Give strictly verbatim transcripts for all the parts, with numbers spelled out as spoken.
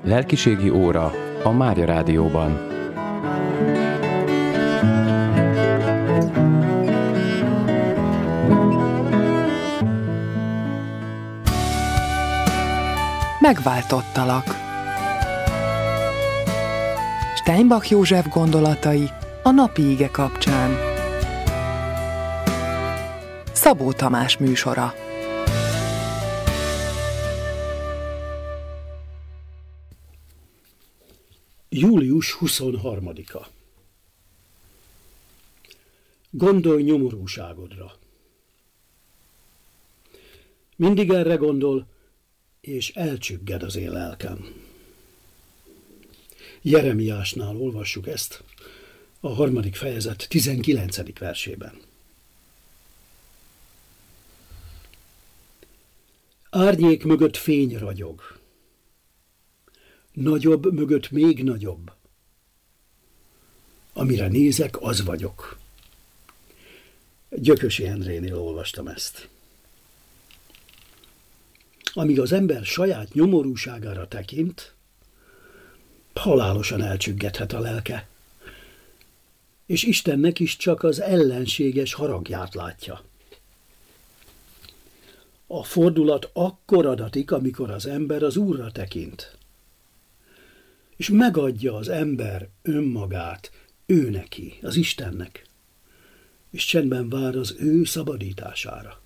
Lelkiségi óra a Mária Rádióban. Megváltottalak. Steinbach József gondolatai a napi ige kapcsán. Szabó Tamás műsora. július huszonharmadika. Gondolj nyomorúságodra. Mindig erre gondol, és elcsügged az én lelkem. Jeremiásnál olvassuk ezt, a harmadik fejezet tizenkilencedik versében. Árnyék mögött fény ragyog. Nagyobb mögött még nagyobb. Amire nézek, az vagyok. Gyökösi Endrénél olvastam ezt. Amíg az ember saját nyomorúságára tekint, halálosan elcsüggedhet a lelke, és Istennek is csak az ellenséges haragját látja. A fordulat akkor adatik, amikor az ember az Úrra tekint, és megadja az ember önmagát ő neki, az Istennek, és csendben vár az ő szabadítására.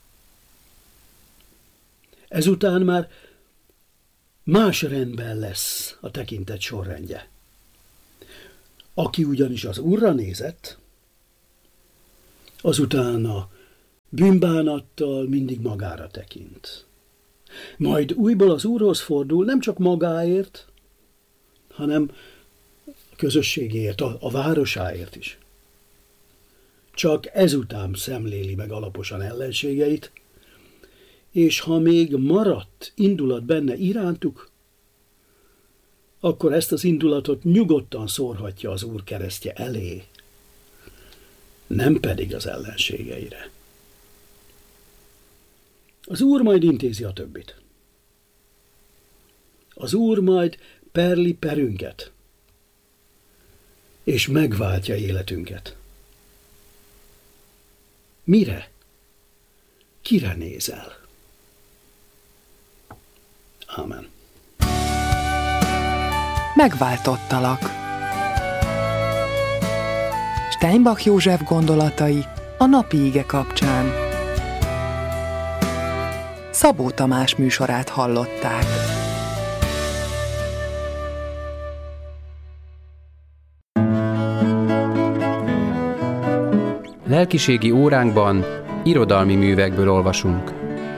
Ezután már más rendben lesz a tekintet sorrendje. Aki ugyanis az Úrra nézett, azután a bűnbánattal mindig magára tekint. Majd újból az Úrhoz fordul, nem csak magáért, hanem a közösségéért, a, a városáért is. Csak ezután szemléli meg alaposan ellenségeit, és ha még maradt indulat benne irántuk, akkor ezt az indulatot nyugodtan szórhatja az Úr keresztje elé, nem pedig az ellenségeire. Az Úr majd intézi a többit. Az Úr majd perli perünket, és megváltja életünket. Mire? Kire nézel? Ámen. Megváltottalak. Steinbach József gondolatai a napi ige kapcsán. Szabó Tamás műsorát hallották. Lelkiségi óránkban irodalmi művekből olvasunk.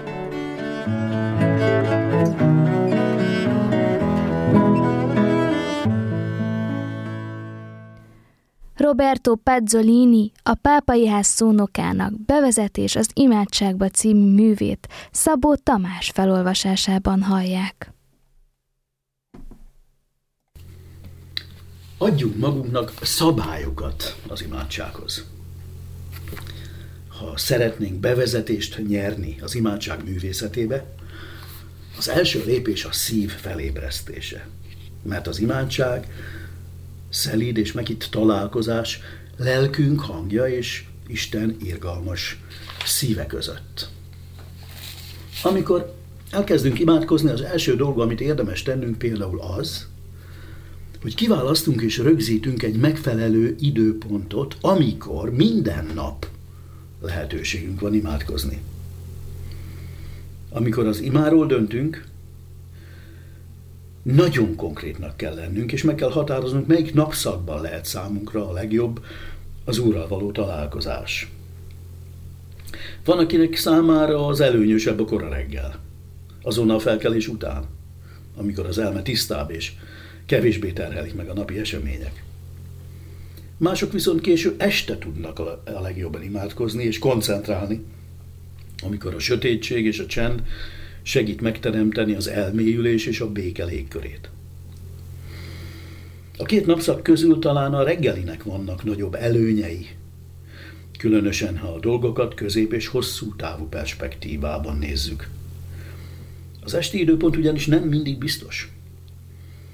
Roberto Pazzolini, a Pápai Ház szónokának Bevezetés az imádságba című művét Szabó Tamás felolvasásában hallják. Adjunk magunknak szabályokat az imádsághoz. Ha szeretnénk bevezetést nyerni az imádság művészetébe, az első lépés a szív felébresztése. Mert az imádság szelíd és megitt találkozás lelkünk hangja és Isten irgalmas szíve között. Amikor elkezdünk imádkozni, az első dolog, amit érdemes tennünk például az, hogy kiválasztunk és rögzítünk egy megfelelő időpontot, amikor minden nap lehetőségünk van imádkozni. Amikor az imáról döntünk, nagyon konkrétnak kell lennünk, és meg kell határoznunk, melyik napszakban lehet számunkra a legjobb az Úrral való találkozás. Van, akinek számára az előnyösebb a kora reggel, azonnal a felkelés után, amikor az elme tisztább és kevésbé terhelik meg a napi események. Mások viszont késő este tudnak a legjobban imádkozni és koncentrálni, amikor a sötétség és a csend segít megteremteni az elmélyülés és a béke légkörét. A két napszak közül talán a reggelinek vannak nagyobb előnyei, különösen ha a dolgokat közép- és hosszú távú perspektívában nézzük. Az esti időpont ugyanis nem mindig biztos.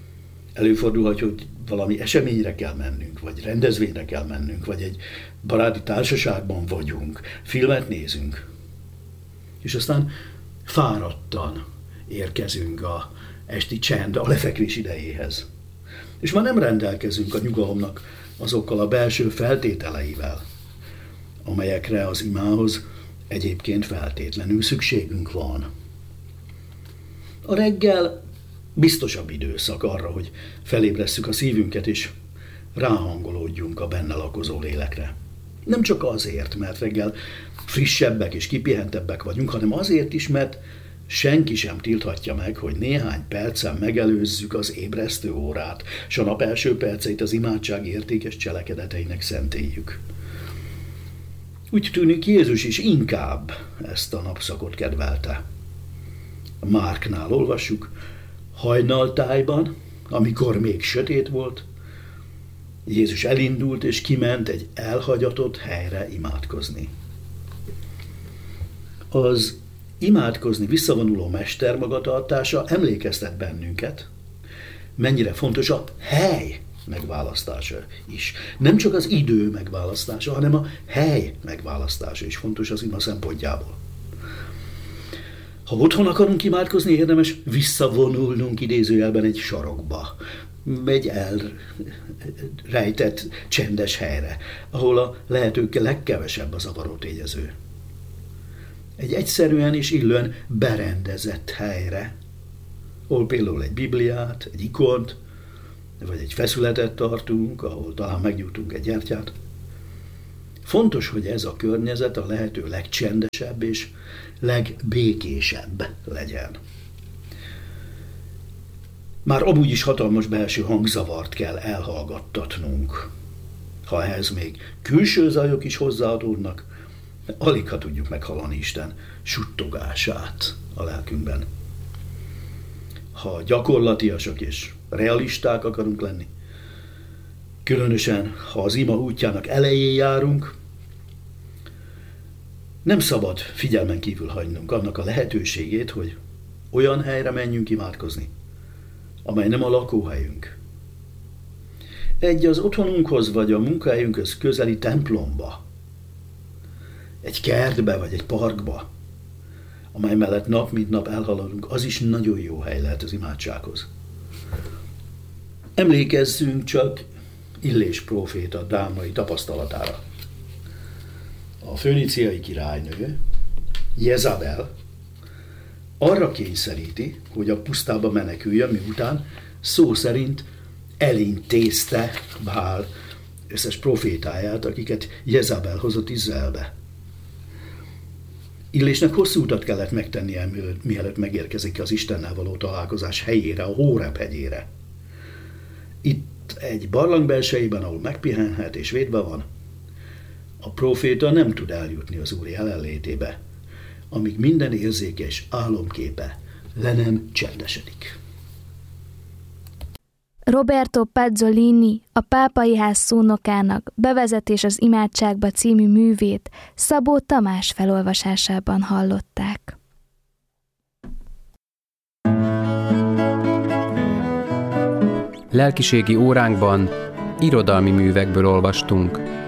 Előfordulhat, hogy valami eseményre kell mennünk, vagy rendezvényre kell mennünk, vagy egy baráti társaságban vagyunk, filmet nézünk. És aztán fáradtan érkezünk a esti csend, a lefekvés idejéhez. És már nem rendelkezünk a nyugalomnak azokkal a belső feltételeivel, amelyekre az imához egyébként feltétlenül szükségünk van. A reggel biztosabb időszak arra, hogy felébresszük a szívünket, és ráhangolódjunk a benne lakozó lélekre. Nem csak azért, mert reggel frissebbek és kipihentebbek vagyunk, hanem azért is, mert senki sem tilthatja meg, hogy néhány percen megelőzzük az ébresztő órát, s a nap első perceit az imádság értékes cselekedeteinek szentéljük. Úgy tűnik, Jézus is inkább ezt a napszakot kedvelte. Márknál olvassuk, hajnaltájban, amikor még sötét volt, Jézus elindult és kiment egy elhagyatott helyre imádkozni. Az imádkozni visszavonuló mester magatartása emlékeztet bennünket, mennyire fontos a hely megválasztása is. Nem csak az idő megválasztása, hanem a hely megválasztása is fontos az ima szempontjából. Ha otthon akarunk imádkozni, érdemes visszavonulnunk idézőjelben egy sarokba, egy elrejtett, csendes helyre, ahol a lehető legkevesebb a zavaró tényező. Egy egyszerűen és illően berendezett helyre, ahol például egy bibliát, egy ikont, vagy egy feszületet tartunk, ahol talán meggyújtunk egy gyertyát. Fontos, hogy ez a környezet a lehető legcsendesebb és legbékésebb legyen. Már amúgy is hatalmas belső hangzavart kell elhallgattatnunk. Ha ehhez még külső zajok is hozzáadódnak, alig ha tudjuk meghallani Isten suttogását a lelkünkben. Ha gyakorlatiasak és realisták akarunk lenni, különösen ha az ima útjának elején járunk, nem szabad figyelmen kívül hagynunk annak a lehetőségét, hogy olyan helyre menjünk imádkozni, amely nem a lakóhelyünk. Egy az otthonunkhoz vagy a munkahelyünkhöz közeli templomba, egy kertbe vagy egy parkba, amely mellett nap mint nap elhaladunk, az is nagyon jó hely lehet az imádsághoz. Emlékezzünk csak Illés próféta drámai tapasztalatára. A föníciai királynő, Jezabel, arra kényszeríti, hogy a pusztába meneküljön, miután szó szerint elintézte Bál összes profétáját, akiket Jezabel hozott Izraelbe. Illésnek hosszú utat kellett megtennie, mielőtt megérkezik az Istennel való találkozás helyére, a Hóreb hegyére. Itt egy barlang belsejében, ahol megpihenhet és védve van, a próféta nem tud eljutni az Úr jelenlétébe, amíg minden érzéke és álomképe le nem csendesedik. Roberto Pezzolini, a Pápai Ház szónokának Bevezetés az imádságba című művét Szabó Tamás felolvasásában hallották. Lelkiségi óránkban irodalmi művekből olvastunk.